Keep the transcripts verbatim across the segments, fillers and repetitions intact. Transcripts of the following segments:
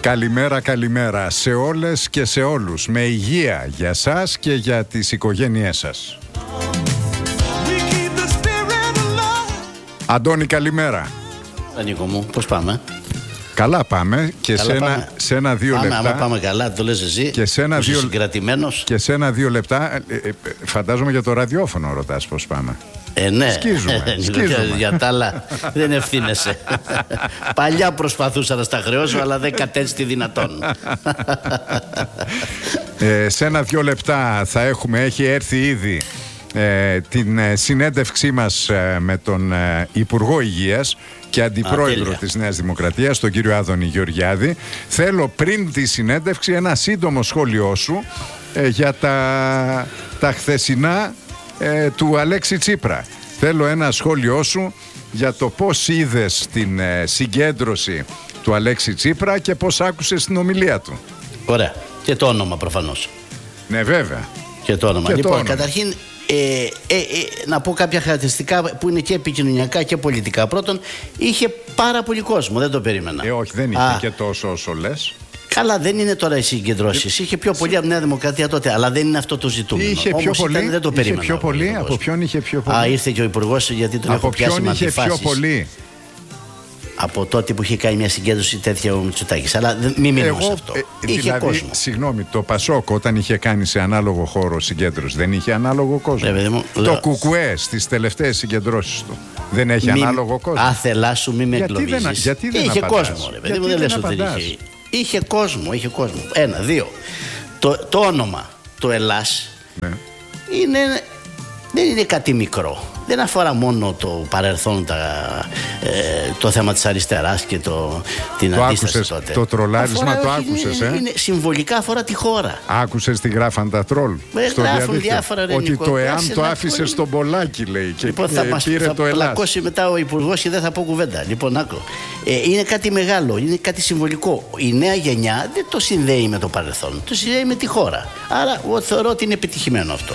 Καλημέρα, καλημέρα σε όλες και σε όλους. Με υγεία για σας και για τις οικογένειές σας. Αντώνη, καλημέρα. Νίκο μου, πώς πάμε? Καλά πάμε και καλά σε, πάμε. Ένα, σε ένα δύο πάμε, λεπτά. Άμα πάμε καλά, το λες εσύ, και σε ένα δύο, συγκρατημένος. Και σε ένα δύο λεπτά, ε, ε, φαντάζομαι για το ραδιόφωνο ρωτάς πώς πάμε. Ε, ναι, σκίζουμε, σκίζουμε. Για τα άλλα δεν ευθύνεσαι. Παλιά προσπαθούσα να στα χρεώσω, αλλά δεν κατέστη δυνατόν. ε, Σε ένα-δύο λεπτά θα έχουμε, έχει έρθει ήδη ε, την ε, συνέντευξή μας ε, με τον ε, Υπουργό Υγείας και Αντιπρόεδρο Α, της Νέας Δημοκρατίας, τον κύριο Άδωνη Γεωργιάδη. Θέλω πριν τη συνέντευξη ένα σύντομο σχόλιο σου ε, για τα, τα χθεσινά ε, του Αλέξη Τσίπρα. Θέλω ένα σχόλιο σου για το πώς είδες την ε, συγκέντρωση του Αλέξη Τσίπρα και πώς άκουσες την ομιλία του. Ωραία. Και το όνομα προφανώς. Ναι, βέβαια. Και το όνομα. Και λοιπόν, το όνομα. Καταρχήν ε, ε, ε, να πω κάποια χαρακτηριστικά που είναι και επικοινωνιακά και πολιτικά. Πρώτον, είχε πάρα πολύ κόσμο, δεν το περίμενα. Ε, όχι, δεν είχε Α, και τόσο όσο λες. Καλά, δεν είναι τώρα οι συγκεντρώσεις. Είχε πιο πολύ από Νέα Δημοκρατία τότε, αλλά δεν είναι αυτό το ζητούμενο. Είχε πιο Όμως πολύ. Ήταν, δεν το είχε περίμενα. Πιο πολύ. Από ποιον είχε πιο πολύ? Α, ήρθε και ο Υπουργός, γιατί τον έχω πιάσει με αντιφάσεις. Από ποιον είχε πιο πολύ? Από τότε που είχε κάνει μια συγκέντρωση τέτοια ο Μητσοτάκης. Αλλά μην μείνουμε σε αυτό. Ε, είχε δηλαδή, κόσμο. Συγγνώμη, το Πασόκ όταν είχε κάνει σε ανάλογο χώρο συγκέντρωση δεν είχε ανάλογο κόσμο? Ε, μου, το λέω... Κουκουέ στις τελευταίες συγκεντρώσεις του δεν έχει μη, ανάλογο κόσμο? Άθελά σου, μη με εγκλωβίζεις. Δεν, γιατί δεν είχε απαντάς? κόσμο, ρε παιδί μου, δεν λες ότι δεν είχε. Είχε κόσμο, είχε κόσμο. Ένα, δύο. Το, το όνομα, το Ελλάς, ναι. είναι, δεν είναι κάτι μικρό. Δεν αφορά μόνο το παρελθόν, τα, ε, το θέμα της αριστεράς και το, την το αντίσταση άκουσες, τότε. Το τρολάρισμα αφορά, το άκουσες, είναι, ε? είναι, συμβολικά αφορά τη χώρα. Άκουσες τι γράφαν τα τρόλ στο διαδίκτυο? Διάφορα, ρε, ότι Νίκο, το εάν το να άφησε στον Πολάκη, λέει, και λοιπόν, θα μας, πήρε θα το Ελλάς. Θα πλακώσει μετά ο Υπουργός και δεν θα πω κουβέντα. Λοιπόν, άκου. Ε, είναι κάτι μεγάλο, είναι κάτι συμβολικό. Η νέα γενιά δεν το συνδέει με το παρελθόν, το συνδέει με τη χώρα. Άρα, εγώ θεωρώ ότι είναι επιτυχημένο αυτό.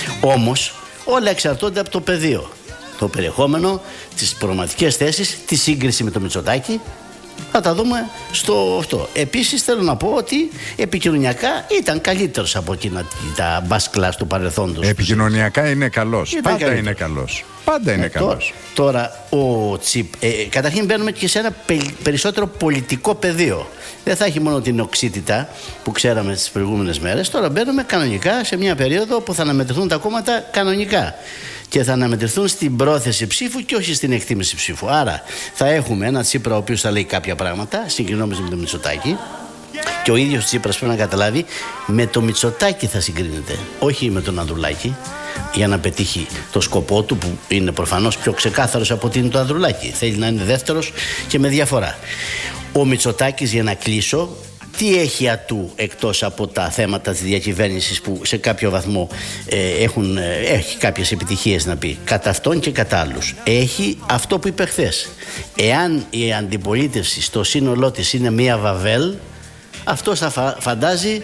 Όμως, όλα εξαρτώνται από το πεδίο. Το περιεχόμενο, τις προγραμματικές θέσεις, τη σύγκριση με το Μητσοτάκη. Θα τα δούμε στο αυτό. Επίσης θέλω να πω ότι επικοινωνιακά ήταν καλύτερος από εκείνα τα bus class του παρελθόντος. Επικοινωνιακά είναι καλός. Ήταν Πάντα καλύτερο. είναι καλός. Πάντα είναι ε, καλός. Τώρα, τώρα ο Τσίπ, ε, καταρχήν μπαίνουμε και σε ένα πε, περισσότερο πολιτικό πεδίο. Δεν θα έχει μόνο την οξύτητα που ξέραμε τις προηγούμενες μέρες. Τώρα μπαίνουμε κανονικά σε μια περίοδο που θα αναμετρηθούν τα κόμματα κανονικά. Και θα αναμετρηθούν στην πρόθεση ψήφου και όχι στην εκτίμηση ψήφου. Άρα θα έχουμε ένα Τσίπρα ο οποίος θα λέει κάποια πράγματα, συγκρινόμενος με τον Μητσοτάκη. Και ο ίδιος Τσίπρας πρέπει να καταλάβει, με το Μητσοτάκη θα συγκρίνεται, όχι με τον Ανδρουλάκη, για να πετύχει το σκοπό του, που είναι προφανώς πιο ξεκάθαρος από ότι είναι το Ανδρουλάκη. Θέλει να είναι δεύτερος και με διαφορά. Ο Μητσοτάκης, για να κλείσω, τι έχει ατού εκτός από τα θέματα της διακυβέρνησης που σε κάποιο βαθμό ε, έχουν, ε, έχει κάποιες επιτυχίες να πει κατά αυτόν και κατά άλλους? Έχει αυτό που είπε χθες. Εάν η αντιπολίτευση στο σύνολό της είναι μία βαβέλ, αυτός θα φα, φαντάζει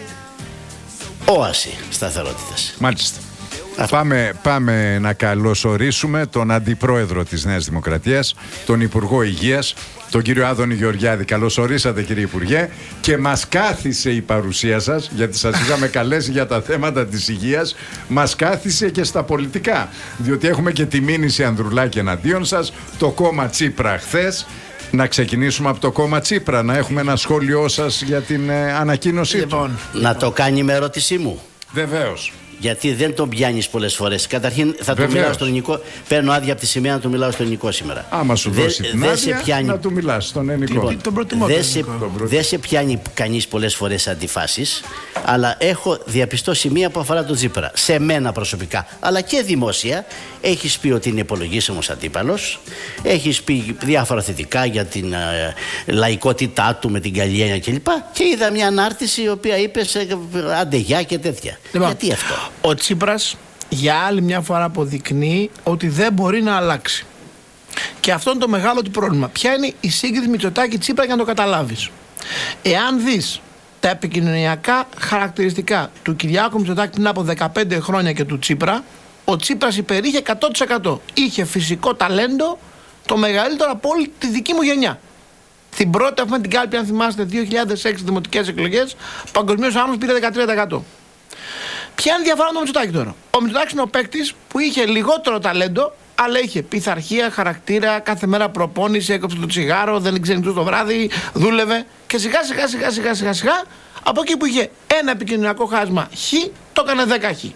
όαση σταθερότητας. Μάλιστα. Πάμε, πάμε να καλωσορίσουμε τον Αντιπρόεδρο της Νέας Δημοκρατίας, τον Υπουργό Υγείας, τον κύριο Άδωνη Γεωργιάδη. Καλώς ορίσατε, κύριε Υπουργέ, και μας κάθισε η παρουσία σας, γιατί σας είχαμε καλέσει για τα θέματα της υγείας, μας κάθισε και στα πολιτικά, διότι έχουμε και τη μήνυση Ανδρουλάκη εναντίον σας, το κόμμα Τσίπρα χθες. Να ξεκινήσουμε από το κόμμα Τσίπρα, να έχουμε ένα σχόλιο σας για την ε, ανακοίνωσή λοιπόν, του. Να το κάνει με ερώτησή μου. Βεβαίως. Γιατί δεν τον πιάνεις πολλές φορές. Καταρχήν θα του μιλάω στο ελληνικό. Παίρνω άδεια από τη σημαία να του μιλάω στο ελληνικό σήμερα. Άμα σου δε, δώσει την άδεια, πιάνει... να του μιλάς στον ελληνικό. Λοιπόν, δεν σε, δε σε πιάνει κανείς πολλές φορές αντιφάσεις, αλλά έχω διαπιστώσει μία που αφορά τον Τσίπρα. Σε μένα προσωπικά, αλλά και δημόσια, έχεις πει ότι είναι υπολογίσιμος αντίπαλος. Έχεις πει διάφορα θετικά για την ε, λαϊκότητά του με την καλλιέργεια κλπ. Και είδα μια ανάρτηση η οποία είπε άντε γεια και τέτοια. Λοιπόν, γιατί αυτό? Ο Τσίπρας για άλλη μια φορά αποδεικνύει ότι δεν μπορεί να αλλάξει. Και αυτό είναι το μεγάλο του πρόβλημα. Ποια είναι η σύγκριση Μητσοτάκη-Τσίπρα για να το καταλάβεις? Εάν δεις τα επικοινωνιακά χαρακτηριστικά του Κυριάκου Μητσοτάκη πριν από δεκαπέντε χρόνια και του Τσίπρα, ο Τσίπρας υπερείχε εκατό τοις εκατό. Είχε φυσικό ταλέντο το μεγαλύτερο από όλη τη δική μου γενιά. Στην πρώτη, αφού με την κάλπη, αν θυμάστε, δύο χιλιάδες έξι δημοτικές εκλογές, παγκοσμίως ο άνθρωπος πήρε δεκατρία τοις εκατό. Ποια είναι η διαφορά με τον Μητσοτάκη τώρα? Ο Μητσοτάκης είναι ο παίκτης που είχε λιγότερο ταλέντο, αλλά είχε πειθαρχία, χαρακτήρα, κάθε μέρα προπόνηση, έκοψε το τσιγάρο, δεν ξενυχτούσε το βράδυ, δούλευε. Και σιγά σιγά σιγά σιγά σιγά σιγά, από εκεί που είχε ένα επικοινωνιακό χάσμα χ, το έκανε δέκα χ.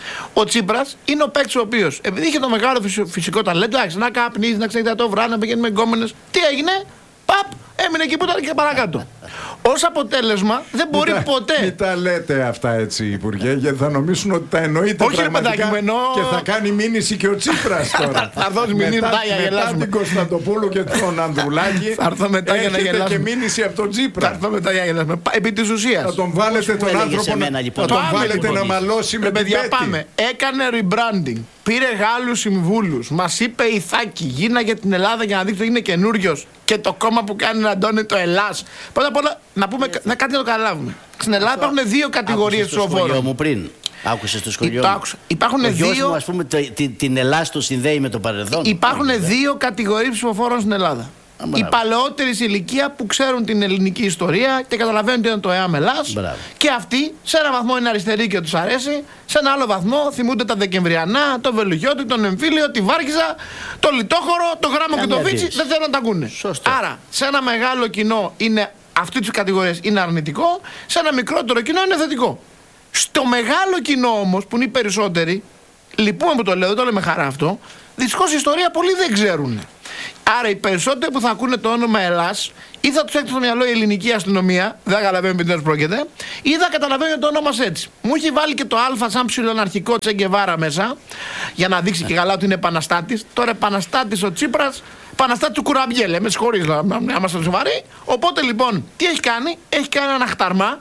Ο Τσίπρας είναι ο παίκτης ο οποίος, επειδή είχε το μεγάλο φυσικό ταλέντο, άρχισε να καπνίζει, να ξέρει το βράδυ, να πηγαίνει με γκόμενες. Τι έγινε? Παπ, έμεινε εκεί που ήταν και παρακάτω. Ως αποτέλεσμα δεν μπορεί μην ποτέ. Μην τα λέτε αυτά έτσι, Υπουργέ, γιατί θα νομίσουν ότι τα εννοείτε. Όχι, πραγματικά παιδάκι, εννοώ... και θα κάνει μήνυση και ο Τσίπρας τώρα. Θα έρθω μηνύματα για να γελάσουμε. Μετά την Κωνσταντοπούλου και τον Ανδρουλάκη. Θα έρθω μετά για να γελάσουμε. Και μήνυση από τον Τσίπρα. Θα έρθω μετά για να γελάσουμε. Επί της ουσίας. Θα τον βάλετε τον άνθρωπο εμένα, να, λοιπόν. θα τον Το βάλετε λοιπόν. να μαλώσει με την παιδιά, πέτη. πάμε. Έκανε rebranding. Πήρε Γάλλους συμβούλους. Μας είπε Ιθάκη, γίναγε την Ελλάδα για να δείξει ότι είναι καινούριος. Και το κόμμα που κάνει Αντώνη το Ελλάς. Πρώτα απ' όλα, να πούμε να κάτι να το καταλάβουμε. Στην Ελλάδα υπάρχουν δύο κατηγορίες ψηφοφόρων. Άκουσες το σχολείο μου πριν. Άκουσες το σχολείο μου. Υπάρχουν ο γιος δύο... μου, ας πούμε, την, την Ελλάδα το συνδέει με το παρελθόν. Υπάρχουν δύο κατηγορίες ψηφοφόρων στην Ελλάδα. Οι παλαιότεροι ηλικία που ξέρουν την ελληνική ιστορία και καταλαβαίνουν τι είναι το ΕΑΜ Ελλάς. Και αυτοί σε ένα βαθμό είναι αριστεροί και τους αρέσει, σε ένα άλλο βαθμό θυμούνται τα Δεκεμβριανά, το Βελουγιώτη, τον Εμφύλιο, τη Βάρκηζα, το Λιτόχωρο, το Γράμμο και το Βίτσι. Δεν θέλουν να τα ακούνε. Σωστό. Άρα σε ένα μεγάλο κοινό είναι αυτή τη κατηγορία είναι αρνητικό, σε ένα μικρότερο κοινό είναι θετικό. Στο μεγάλο κοινό όμως που είναι οι περισσότεροι, λυπούμε που το λέω, δεν το λέω με χαρά αυτό, δυστυχώς η ιστορία πολλοί δεν ξέρουν. Άρα οι περισσότεροι που θα ακούνε το όνομα Ελλάς ή θα τους έχει στο μυαλό η ελληνική αστυνομία, δεν καταλαβαίνουν με τι πρόκειται, ή θα καταλαβαίνουν το όνομα έτσι. Μου έχει βάλει και το Α σαν ψιλοαναρχικό Τσεγκεβάρα μέσα, για να δείξει και καλά ότι είναι επαναστάτης. Τώρα επαναστάτης ο Τσίπρας, επαναστάτης του Κουραμπιέ, λέμε, χωρίς να είμαστε σοβαροί. Οπότε λοιπόν, τι έχει κάνει? Έχει κάνει ένα χταρμά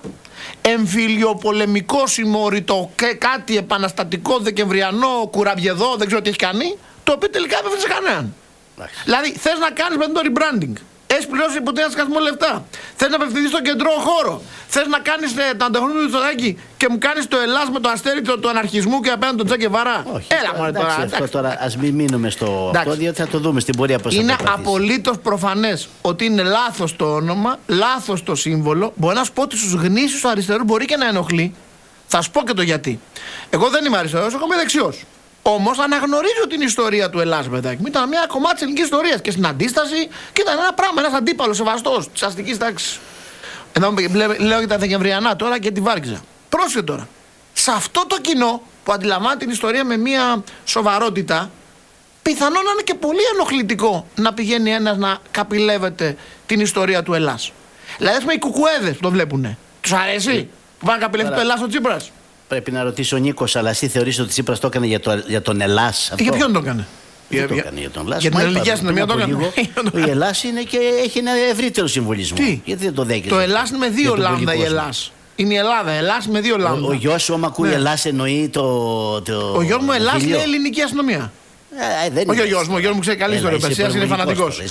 εμφυλιοπολεμικό συμμοριτό και κάτι επαναστατικό δεκεμβριανό κουραμπιεδό, δεν ξέρω τι έχει κάνει, το οποίο τελικά δεν έφερε σε κανέναν. Δηλαδή, θες να κάνεις με το rebranding. Έχεις πληρώσει υποτίθεται ένα σκασμό λεφτά. Θες να απευθυνθείς στον κεντρό χώρο. Θες να κάνεις ε, το ανταγωνισμό του Μητσοτάκη και μου κάνεις το Ελλάς με το αστέρι του Αναρχισμού και απέναντι τον Τσέγκεβάρα. Έλα, μόνο τώρα. Αυτό τώρα ας μην μείνουμε στο εντάξει. Αυτό, διότι θα το δούμε στην πορεία πώς θα είναι απολύτως προφανές ότι είναι λάθος το όνομα, λάθος το σύμβολο. Μπορώ να σου πω ότι στους γνήσιους αριστερούς μπορεί και να ενοχλεί. Θα σου πω και το γιατί. Εγώ δεν είμαι αριστερός, εγώ είμαι δεξιός. Όμως αναγνωρίζω την ιστορία του Ελλάς, παιδάκι. Ήταν μια κομμάτι της ελληνικής ιστορίας και στην αντίσταση και ήταν ένα πράγμα, ένας αντίπαλος σεβαστός της αστικής τάξης. Εδώ λέω για τα Δεκεμβριανά τώρα και τη Βάρκηζα. Πρόσεχε τώρα. Σε αυτό το κοινό που αντιλαμβάνει την ιστορία με μια σοβαρότητα, πιθανόν να είναι και πολύ ενοχλητικό να πηγαίνει ένας να καπηλεύεται την ιστορία του Ελλάς. Δηλαδή, ας πούμε, οι κουκουέδες που το βλέπουνε. Τους αρέσει που πάνε να καπηλεύει το Ελλάς ο Τσίπρας? Πρέπει να ρωτήσω ο Νίκος, αλλά εσύ θεωρείς ότι ο Τσίπρας το έκανε για, το, για τον Ελλάς αυτό? Για ποιον το έκανε? Δεν το έκανε για τον Ελλάς. Για την ελληνική αστυνομία το έκανε. Η Ελλάς είναι και έχει ένα ευρύτερο συμβολισμό. Τι? Γιατί δεν το δέχεσαι? Το Ελλάς είναι με δύο λάμδα η Ελλάς. Είναι η Ελλάδα, Ελλάς με δύο λάμδα. Ο, ο γιος σου, άμα ακούει ναι. Ελλάς, εννοεί το. το ο γιος μου Ελλάς είναι ελληνική αστυνομία. Ε, δεν όχι ο γιος μου, ο γιος μου ξέρει καλή ιστορία. Ο είναι φανατικός.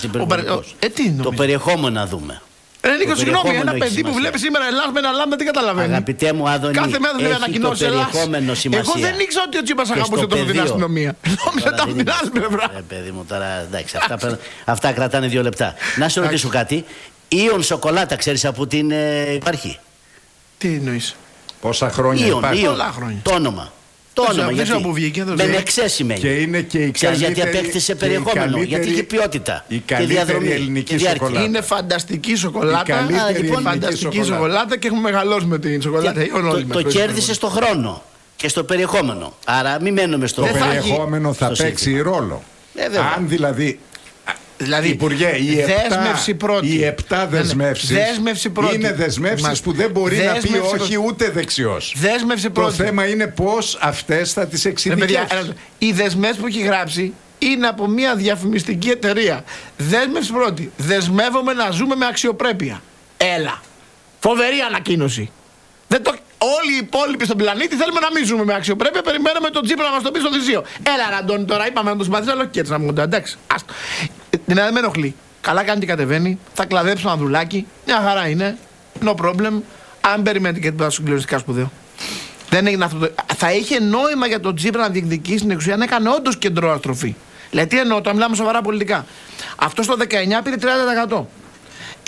Το περιεχόμενο να δούμε. Ρε Νίκο, συγγνώμη, ένα παιδί που βλέπει σήμερα Ελλάς με ένα λάμδα, τι καταλαβαίνει? Αγαπητέ μου, Άδωνη, κάθε μέρα βλέπει ανακοινώσεις Ελλάς. Εγώ δεν ήξερα ότι ο Τσίπρας αγαπούσε τόσο την αστυνομία. Νόμιζα τα από την άλλη πλευρά. Ε, παιδί μου, τώρα εντάξει, αυτά, αυτά κρατάνε δύο λεπτά. Να σε ρωτήσω κάτι. Ήον σοκολάτα, ξέρεις από την ε, υπάρχει? Τι εννοείς? Πόσα χρόνια Ήον, υπάρχει? Ήον, το όνομα. Το όνομα, γιατί με νεξέ σημαίνει. Και είναι και η ξέρεις γιατί απέκτησε περιεχόμενο, γιατί έχει ποιότητα η και διαδρομή ελληνική και σοκολάτα. Είναι φανταστική σοκολάτα. Η Α, λοιπόν, φανταστική σοκολάτα. σοκολάτα και έχουμε μεγαλώσει με την σοκολάτα. Το, το, το κέρδισε στο χρόνο και στο περιεχόμενο. Άρα μην μένουμε στο το περιεχόμενο θα, θα παίξει ρόλο. Ε, αν δηλαδή. Δηλαδή, Υπουργέ, οι δέσμευση επτά, πρώτη. οι επτά δεσμεύσεις δέσμευση πρώτη. είναι δεσμεύσεις που δεν μπορεί δέσμευση να πει όχι ούτε δεξιός. Δέσμευση πρώτη. Το θέμα είναι πώς αυτές θα τις εξειδικεύσεις. Οι δεσμεύσεις που έχει γράψει είναι από μια διαφημιστική εταιρεία. Δέσμευση πρώτη. Δεσμεύομαι να ζούμε με αξιοπρέπεια. Έλα. Φοβερή ανακοίνωση. Δεν το... Όλοι οι υπόλοιποι στον πλανήτη θέλουμε να μην ζούμε με αξιοπρέπεια. Περιμένουμε τον Τσίπρα να μας το πει στο θυσίο. Έλα, Αντώνη, τώρα είπαμε να το συμπαθήσω, αλλά όχι και έτσι να μου το εντάξει. Άστο. Την δεν με ενοχλεί. Καλά κάνει και κατεβαίνει. Θα κλαδέψει το Ανδρουλάκι. Μια χαρά είναι. No problem. Αν περιμένετε και τίποτα συγκλονιστικά σπουδαίο. Δεν έγινε αυτό το... Θα είχε νόημα για τον Τσίπρα να διεκδικήσει την εξουσία να έκανε όντως κεντρό αστροφή. Δηλαδή, τι εννοώ, τώρα μιλάμε σοβαρά πολιτικά. Αυτό στο δεκαεννιά πήρε τριάντα τοις εκατό.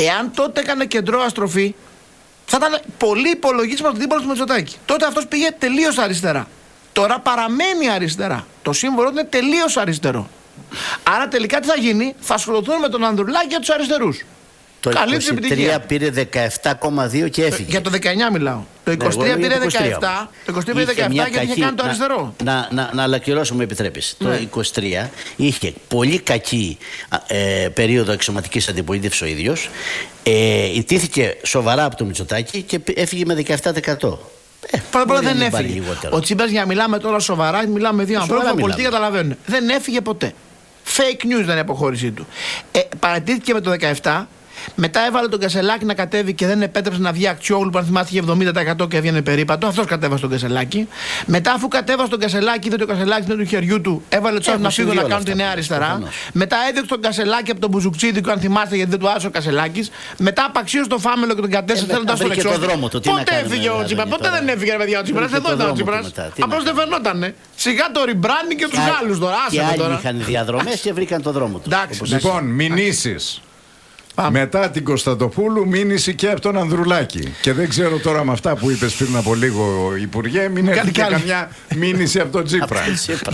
Εάν τότε έκανε κεντρό αστροφή, θα ήταν πολύ υπολογίσιμο το αντίπαλο του Μητσοτάκη. Τότε αυτός πήγε τελείως αριστερά. Τώρα παραμένει αριστερά. Το σύμβολο είναι τελείως αριστερό. Άρα τελικά τι θα γίνει, θα ασχοληθούν με τον Ανδρουλάκη για τους αριστερούς. Το είκοσι τρία πήρε δεκαεπτά κόμμα δύο και έφυγε. Για το δεκαεννιά μιλάω. Το είκοσι τρία πήρε δεκαεπτά. Το είκοσι τρία πήρε δεκαεπτά γιατί είχε κάνει το αριστερό. Να, να, να, να ολοκληρώσω, μου επιτρέπεις. Ναι. Το είκοσι τρία είχε πολύ κακή ε, περίοδο εξωματικής αντιπολίτευσης ο ίδιος. Ε, ιτήθηκε σοβαρά από το Μητσοτάκη και έφυγε με δεκαεπτά τοις εκατό. Ε, Πρώτα απ' όλα δεν έφυγε. Ο Τσίπρας, για να μιλάμε τώρα σοβαρά, μιλάμε με δύο ανθρώπους που πολιτικοί καταλαβαίνουν. Δεν έφυγε ποτέ. Fake news ήταν η αποχώρησή του. Ε, παρατήθηκε με το δεκαεπτά. Μετά έβαλε τον Κασελάκη να κατέβει και δεν επέτρεψε να βγει Αξιόγλου που αν θυμάστε είχε εβδομήντα τοις εκατό και έβγαινε περίπατο. Αυτός κατέβασε τον Κασελάκη. Μετά, αφού κατέβασε τον Κασελάκη, είδε ότι ο Κασελάκη είναι του χεριού του, έβαλε του άλλου να φύγουν να κάνουν τη νέα αριστερά. Μετά έδειξε τον Κασελάκη από τον Μπουζουκτσίδικο, αν θυμάστε, γιατί δεν του άρεσε ο Κασελάκη. Μετά απαξίωσε το Φάμελο και τον κατέστησε θέλοντα τον εξώδικο. Πότε έφυγε ο Τσίπρας, πότε δεν έφυγε, παιδιά, ο Τσίπρας. Εδώ ήταν ο Τσίπρας. Απλώ δεν φαινότανε. Σιγά το ριμπράνι και του Γάλλου τώρα. Και άλλοι είχαν διαδρομέ και βρήκαν το δρόμο του. Λοιπόν, μηνύσεις. Μετά την Κωνσταντοπούλου μήνυση και από τον Ανδρουλάκη. Και δεν ξέρω τώρα με αυτά που είπες πριν από λίγο, Υπουργέ, μην έρθει και καμιά μήνυση από τον Τσίπρα.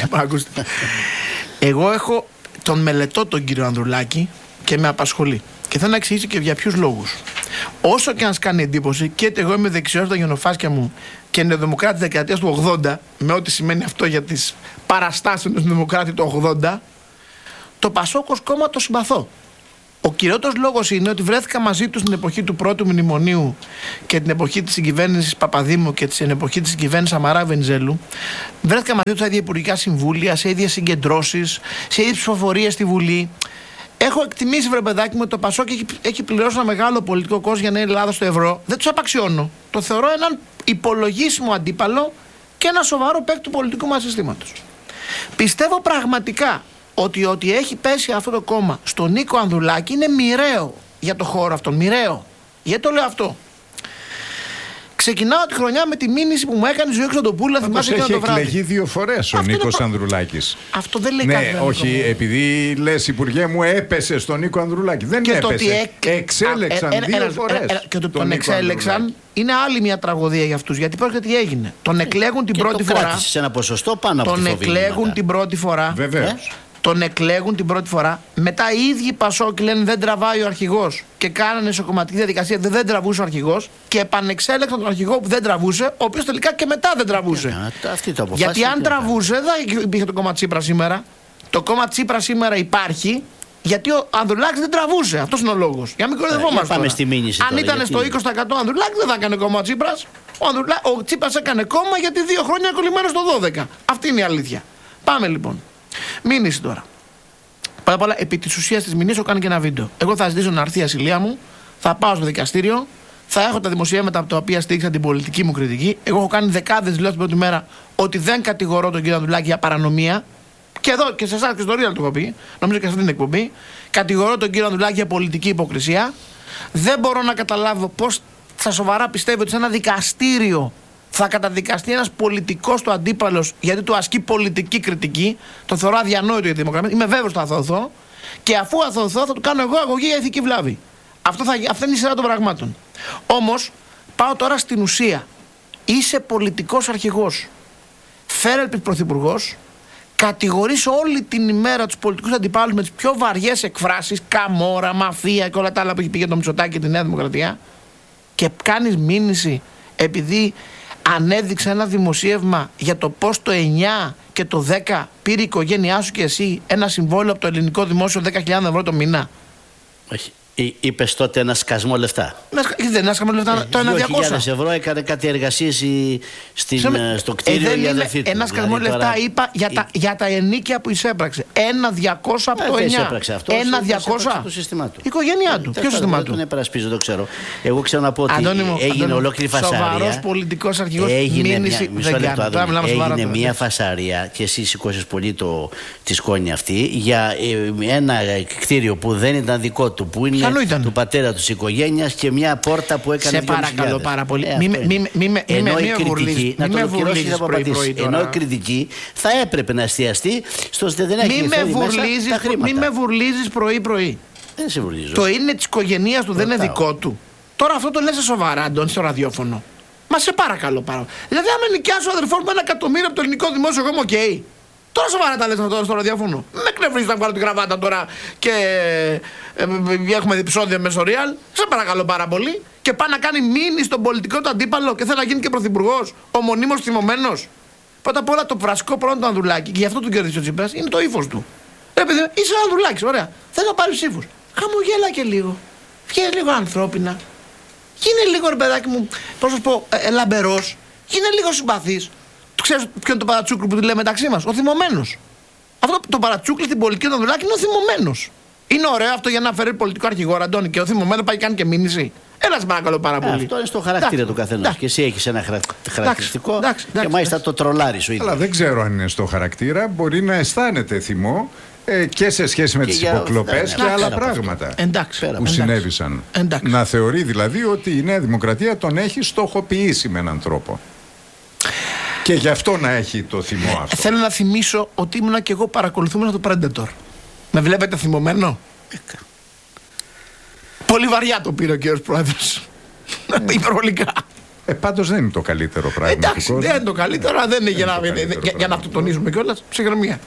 Εγώ έχω τον μελετώ τον κύριο Ανδρουλάκη και με απασχολεί. Και θέλω να εξηγήσω και για ποιους λόγους. Όσο και αν σου κάνει εντύπωση, και εγώ είμαι δεξιός στα γενοφάσκια μου και νεοδημοκράτης δεκαετίας του ογδόντα, με ό,τι σημαίνει αυτό για τις παραστάσεις του Δημοκράτη του ογδόντα, το Πασόκ ως κόμμα το συμπαθώ. Ο κυριότερος λόγος είναι ότι βρέθηκα μαζί του στην εποχή του πρώτου μνημονίου και την εποχή της συγκυβέρνησης Παπαδήμου και την εποχή της συγκυβέρνησης Σαμαρά Βενιζέλου. Βρέθηκα μαζί του στα ίδια υπουργικά συμβούλια, σε ίδιες συγκεντρώσεις, σε ίδιες ψηφοφορίες στη Βουλή. Έχω εκτιμήσει, βρε παιδάκι μου, ότι το Πασόκ έχει, έχει πληρώσει ένα μεγάλο πολιτικό κόστος για να είναι η Ελλάδα στο ευρώ. Δεν τους απαξιώνω. Το θεωρώ έναν υπολογίσιμο αντίπαλο και ένα σοβαρό παίκτη του πολιτικού μας συστήματος. Πιστεύω πραγματικά ότι ότι έχει πέσει αυτό το κόμμα στον Νίκο Ανδρουλάκη είναι μοιραίο για το χώρο αυτόν. Μοιραίο. Γιατί το λέω αυτό. Ξεκινάω τη χρονιά με τη μήνυση που μου έκανε η Ζωή Κωνσταντοπούλου. Θυμάσαι και το βράδυ. Έχει εκλεγεί δύο φορές ο Νίκος προ... Ανδρουλάκης. Αυτό δεν λέει ναι, κάτι. Όχι, επειδή λες, Υπουργέ μου, έπεσε στον Νίκο Ανδρουλάκη. Δεν και έπεσε. Εκ... Εξέλεξαν ε, ε, δύο φορές. Και το τον εξέλεξαν είναι άλλη μια τραγωδία για αυτούς. Γιατί πρόκειται τι έγινε. Τον εκλέγουν την πρώτη φορά. Κράτησε σε ένα ποσοστό πάνω από τον εκλέγουν την πρώτη φορά. Βεβαίως. Τον εκλέγουν την πρώτη φορά. Μετά οι ίδιοι Πασόκοι λένε δεν τραβάει ο αρχηγός και κάνανε σε κομματική διαδικασία δεν τραβούσε ο αρχηγός και επανεξέλεξαν τον αρχηγό που δεν τραβούσε, ο οποίος τελικά και μετά δεν τραβούσε. Αυτή το γιατί αν τραβούσε, δεν υπήρχε το κόμμα Τσίπρα σήμερα. Το κόμμα Τσίπρα σήμερα υπάρχει γιατί ο Ανδρουλάκης δεν τραβούσε. Αυτός είναι ο λόγος. Για να μην κοροϊδευόμαστε. Αν ήταν στο είκοσι τοις εκατό ο Ανδρουλάκης δεν θα έκανε κόμμα Τσίπρας. Ο, Ανδρουλά... ο Τσίπρας έκανε κόμμα γιατί δύο χρόνια κολλημένο στο δώδεκα. Αυτή είναι η αλήθεια. Πάμε λοιπόν. Μήνυση τώρα. Πρώτα απ' όλα, επί της ουσίας της μηνύσης, έχω κάνει και ένα βίντεο. Εγώ θα ζητήσω να έρθει η ασυλία μου, θα πάω στο δικαστήριο, θα έχω τα δημοσιεύματα από τα οποία στήριξαν την πολιτική μου κριτική. Εγώ έχω κάνει δεκάδες δηλώσεις την πρώτη μέρα ότι δεν κατηγορώ τον κύριο Ανδρουλάκη για παρανομία. Και εδώ και σε εσάς και στο Real το έχω πει, νομίζω και σε αυτή την εκπομπή. Κατηγορώ τον κύριο Ανδρουλάκη για πολιτική υποκρισία. Δεν μπορώ να καταλάβω πώς στα σοβαρά πιστεύω ότι σε ένα δικαστήριο θα καταδικαστεί ένας πολιτικός του αντίπαλος γιατί του ασκεί πολιτική κριτική. Το θεωρώ αδιανόητο για τη δημοκρατία. Είμαι βέβαιος ότι θα αθωωθώ. Και αφού αθωωθώ, θα του κάνω εγώ αγωγή για ηθική βλάβη. Αυτό θα, αυτή είναι η σειρά των πραγμάτων. Όμως, πάω τώρα στην ουσία. Είσαι πολιτικός αρχηγός. Φέρελπι πρωθυπουργός. Κατηγορείς όλη την ημέρα τους πολιτικούς αντιπάλους με τις πιο βαριές εκφράσεις. Καμόρα, μαφία και όλα τα άλλα που έχει πει για το Μητσοτάκη και τη Νέα Δημοκρατία. Και κάνεις μήνυση επειδή ανέδειξε ένα δημοσίευμα για το πώς το εννιά και το δέκα πήρε η οικογένειά σου και εσύ ένα συμβόλαιο από το ελληνικό δημόσιο δέκα χιλιάδες ευρώ το μήνα. Όχι. Είπες τότε ένα σκασμό λεφτά. Δεν ένα σκασμό λεφτά, το ένα διακόσια. δύο χιλιάδες ευρώ έκανε κάτι εργασίες στο κτίριο για αδερφή του. Ένα σκασμό λεφτά τώρα... είπα για τα, για τα ενίκια που εισέπραξε. Ένα διακόσια από το εννιά. Αυτό, ένα διακόσια. Το σύστημά του. Η οικογένειά του. Ποιο σύστημά του. Δεν τον επερασπίζω, το ξέρω. Εγώ ξέρω να πω ότι έγινε ολόκληρη φασαρία. Σοβαρός πολιτικός αρχηγός. Μήνυση δεν κάνει. Έγινε μια φασαρία και εσύ σηκώσεις πολύ τη σκόνη αυτή για ένα κτίριο που δεν ήταν δικό του, που είναι του πατέρα του οικογένειας και μια πόρτα που έκανε. Σε παρακαλώ πάρα πολύ. Ε, μη, μη, μη, μη, ενώ η κριτική, να το ολοκληρώσει θα πατήσει. Ενώ η κριτική θα έπρεπε να εστιαστεί στο ότι δεν έχει φέρει μέσα τα χρήματα. Μη με βουρλίζεις πρωί-πρωί. Δεν συμβουλίζω. Το είναι της οικογένειας του, δεν είναι Ρωτάω. δικό του. Τώρα αυτό το λες σοβαρά, Αντώνη, στο ραδιόφωνο. Μα σε παρακαλώ πάρα. Δηλαδή, άμα νοικιάσει ο αδερφός μου ένα εκατομμύριο από το ελληνικό δημόσιο, εγώ είμαι οκ. Okay. Τώρα σοβαρά τα λες τώρα στο ραδιόφωνο. Με κνευρίζεις να βγάλω την κραβάτα τώρα και ε, ε, έχουμε επεισόδια με στο Real. Σε παρακαλώ πάρα πολύ. Και πάει να κάνει μήνυ στον πολιτικό του αντίπαλο και θέλει να γίνει και πρωθυπουργός. Ο μονίμως θυμωμένος. Πρώτα απ' όλα το βρασικό πρόβλημα του Ανδρουλάκη, και γι' αυτό του κερδίσει ο Τσίπρας, είναι το ύφος του. Ρε παιδί, είσαι ο Ανδρουλάκης, ωραία. Θες να πάρεις ψήφους. Χαμογέλα και λίγο. Βγαίνει λίγο ανθρώπινα. Γίνε λίγο, ρε παιδάκι μου, πώς να σου πω, ε, λαμπερός. Γίνε λίγο συμπαθής. Ξέρεις ποιο είναι το παρατσούκλι που τη λέμε μεταξύ μας? Ο θυμωμένος. Αυτό το παρατσούκλι στην πολιτική του Ανδρουλάκη είναι ο θυμωμένος. Είναι ωραίο αυτό για να φέρει πολιτικό αρχηγό, Αντώνη, και ο θυμωμένος πάει και κάνει και μήνυση. Έλα, σε παρακαλώ πάρα πολύ. Ε, αυτό είναι στο χαρακτήρα του καθενός. Και εσύ έχεις ένα χαρα... χαρακτηριστικό εντάξει, εντάξει, και μάλιστα εντάξει. το τρολάρεις ο ίδιος. Αλλά δεν ξέρω αν είναι στο χαρακτήρα. Μπορεί να αισθάνεται θυμό ε, και σε σχέση με Και τις για- υποκλοπές ναι, και ναι, άλλα πέρα από πράγματα Εντάξει. Πέρα που από- συνέβησαν. Εντάξει. Να θεωρεί δηλαδή ότι η Νέα Δημοκρατία τον έχει στοχοποιήσει με έναν τρόπο. Και γι' αυτό να έχει το θυμό αυτό. Θέλω να θυμίσω ότι ήμουνα και εγώ παρακολουθούμενος το Predator. Με βλέπετε θυμωμένο? Πολύ βαριά το πήρε ο κύριος Πρόεδρος. Υπερβολικά. Ε, πάντως δεν είναι το καλύτερο πράγμα. Εντάξει, του κόσμου. δεν είναι το καλύτερο, αλλά δεν είναι για είναι να, το καλύτερο για, για να πράγμα του αυτοτονίζουμε κιόλας. Ψυχραιμία.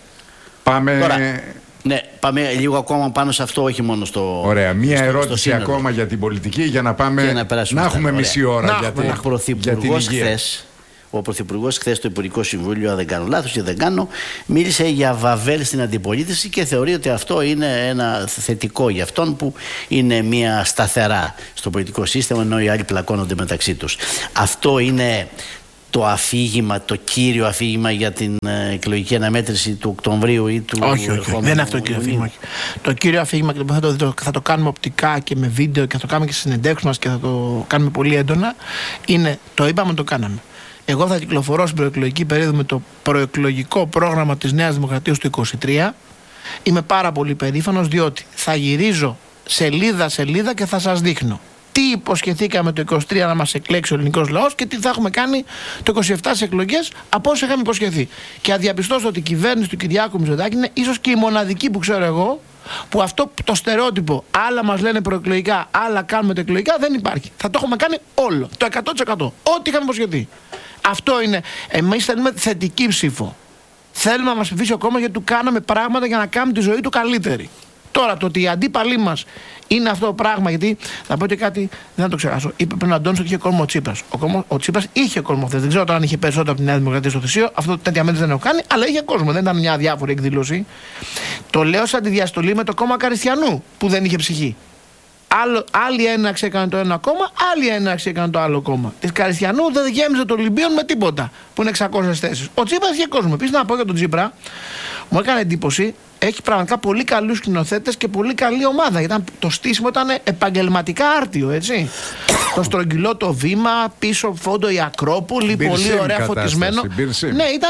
Πάμε. Τώρα, ναι, πάμε λίγο ακόμα πάνω σε αυτό, όχι μόνο στο. Ωραία, μία στο- στο ερώτηση σύνολο. ακόμα για την πολιτική για να πάμε Και να, να περάσουμε στα έχουμε άλλα. μισή Ωραία. ώρα Να για, έχουμε, την- να Ο έχουμε. για την Πρωθυπουργός υγεία. χθες, ο Πρωθυπουργός χθες στο Υπουργικό Συμβούλιο, αν δεν κάνω λάθος και δεν κάνω, μίλησε για βαβέλ στην αντιπολίτευση και θεωρεί ότι αυτό είναι ένα θετικό για αυτόν που είναι μια σταθερά στο πολιτικό σύστημα, ενώ οι άλλοι πλακώνονται μεταξύ τους. Αυτό είναι το αφήγημα, το κύριο αφήγημα για την ε, εκλογική αναμέτρηση του Οκτωβρίου ή του Όχι, όχι, όχι. ερχόμενου Δεν είναι αυτό το κύριο αφήγημα. Ιουνίου. όχι. Το κύριο αφήγημα και θα το, θα το κάνουμε οπτικά και με βίντεο και θα το κάνουμε και στις συνεντεύξεις μας και θα το κάνουμε πολύ έντονα. Είναι το είπαμε, το κάναμε. Εγώ θα κυκλοφορώ στην προεκλογική περίοδο με το προεκλογικό πρόγραμμα της Νέας Δημοκρατίας του είκοσι τρία. Είμαι πάρα πολύ περήφανος διότι θα γυρίζω σελίδα-σελίδα και θα σας δείχνω τι υποσχεθήκαμε το είκοσι τρία να μας εκλέξει ο ελληνικός λαός και τι θα έχουμε κάνει το είκοσι επτά στις εκλογές από όσα είχαμε υποσχεθεί. Και θα διαπιστώσω ότι η κυβέρνηση του Κυριάκου Μητσοτάκη είναι ίσως και η μοναδική που ξέρω εγώ που αυτό το στερεότυπο, άλλα μας λένε προεκλογικά, άλλα κάνουμε το εκλογικά, δεν υπάρχει. Θα το έχουμε κάνει όλο, το εκατό τοις εκατό, ό,τι είχαμε υποσχεθεί. Αυτό είναι. Εμείς θέλουμε θετική ψήφο. Θέλουμε να μας ψηφίσει ο κόμμα γιατί του κάναμε πράγματα για να κάνουμε τη ζωή του καλύτερη. Τώρα το ότι οι αντίπαλοι μας είναι αυτό το πράγμα, γιατί θα πω και κάτι, δεν θα το ξεχάσω. Είπε πριν ο Αντώνης ότι είχε κόσμο ο Τσίπρας. Ο, κόμμα, ο Τσίπρας είχε κόσμο χθες. Δεν ξέρω τώρα αν είχε περισσότερο από τη Νέα Δημοκρατία στο θυσίο. Αυτό τέτοια μέτρηση δεν έχω κάνει, αλλά είχε κόσμο. Δεν ήταν μια αδιάφορη εκδήλωση. Το λέω σαν τη διαστολή με το κόμμα Καριστιανού που δεν είχε ψυχή. Άλλο, άλλη έναρξη έκανε το ένα κόμμα, άλλη έναρξη έκανε το άλλο κόμμα. Τη Καριστιανού δεν γέμιζε το Ολυμπίον με τίποτα, που είναι εξακόσιες θέσεις. Ο Τσίπρας είχε κόσμο. Επίσης, να πω για τον Τσίπρα, μου έκανε εντύπωση, έχει πραγματικά πολύ καλούς σκηνοθέτες και πολύ καλή ομάδα. Γιατί το στήσιμο ήταν επαγγελματικά άρτιο, έτσι. Το στρογγυλό το βήμα, πίσω φόντο η Ακρόπολη, Μπυρσίμ πολύ ωραία κατάσταση, φωτισμένο. Μπυρσίμ. Ναι, ήταν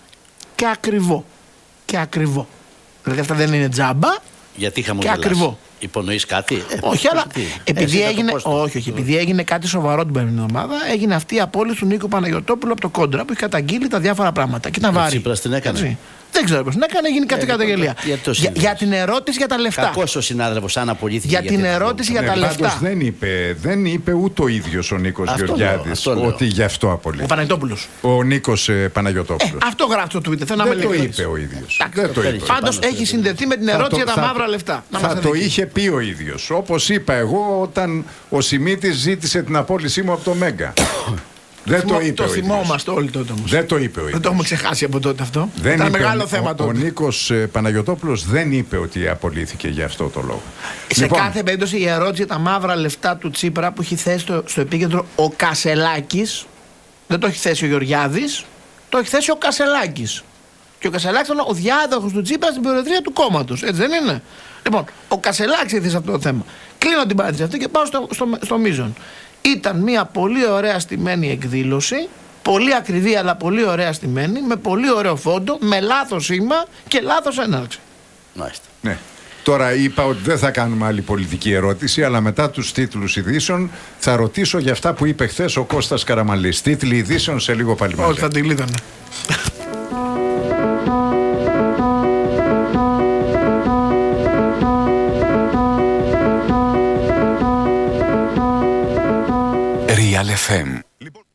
και ακριβό. Και ακριβό. Δηλαδή αυτά δεν είναι τζάμπα. Γιατί είχαμε Και ακριβό. Υπονοείς κάτι. Ε, Όχι, αλλά τι. επειδή Εσύ θα το έγινε, πω στο- όχι, όχι, επειδή έγινε κάτι σοβαρό την περασμένη εβδομάδα, έγινε αυτή η απόλυση του Νίκου Παναγιωτόπουλου από το Κόντρα που έχει καταγγείλει τα διάφορα πράγματα. Και ήταν Ο βάρη. Τσίπρας την έκανε. Έτσι. Δεν ξέρω πώς την έκανε, έγινε αυτή η Ε, λοιπόν, καταγγελία. γιατί το Για, συνδυάζεις. για την ερώτηση για τα λεφτά. Κακός ο συνάδελφος, αν απολύθηκε. Για γιατί την δεν ερώτηση το- για τα Ναι, πάντως λεφτά. δεν είπε, δεν είπε ούτε ο ίδιος ο Νίκος Αυτό λέω, Γεωργιάδης αυτό λέω. ότι γι' αυτό Ο απολύτει. Παναγιωτόπουλος. Ο Νίκος ε, Ε, Παναγιωτόπουλος. αυτό γράφει στο Twitter. Θέλω να δεν είμαι το ειλικρινής. είπε ο ίδιος. Εντάξει, Δεν το είπε. ευχαριστώ. Πάντως Πάνω έχει στο- συνδεθεί με την Θα ερώτηση το- για τα θα- μαύρα λεφτά. Να Θα είμαστε το δίκαιοι. είχε πει ο ίδιος. Όπως είπα εγώ όταν ο Σιμίτης ζήτησε την απόλυσή μου από το Μέγκα. Δεν το Θυμό- είπε Το ο ίδιος. θυμόμαστε όλοι τότε όμως. Δεν το είπε ο Δεν ίδιος. το έχουμε ξεχάσει από τότε αυτό. Δεν Ήταν είπε μεγάλο ο, θέμα ο, τότε. ο Νίκος ε, Παναγιωτόπουλος δεν είπε ότι απολύθηκε για αυτό το λόγο. Σε Λοιπόν, κάθε περίπτωση η ερώτηση για τα μαύρα λεφτά του Τσίπρα που έχει θέσει στο, στο επίκεντρο ο Κασελάκης, δεν το έχει θέσει ο Γεωργιάδης, το έχει θέσει ο Κασελάκης. Και ο Κασελάκης ήταν ο διάδοχος του Τσίπρα στην προεδρία του κόμματος. Έτσι δεν είναι? Λοιπόν, ο Κασελάκης έθεσε αυτό το θέμα. Κλείνω την παρένθεση αυτή και πάω στο, στο, στο μείζον. Ήταν μια πολύ ωραία στημένη εκδήλωση, πολύ ακριβή αλλά πολύ ωραία στημένη, με πολύ ωραίο φόντο, με λάθος σήμα και λάθος έναρξη. Μάλιστα. ναι. Τώρα είπα ότι δεν θα κάνουμε άλλη πολιτική ερώτηση, αλλά μετά τους τίτλους ειδήσεων θα ρωτήσω για αυτά που είπε χθες ο Κώστας Καραμανλής. Τίτλοι ειδήσεων σε λίγο πάλι μαζί. Όλοι θα την κλείδανε. Ραδιόφωνο. Ραδιόφωνο. Ραδιόφωνο. Real εφ εμ. Λοιπόν,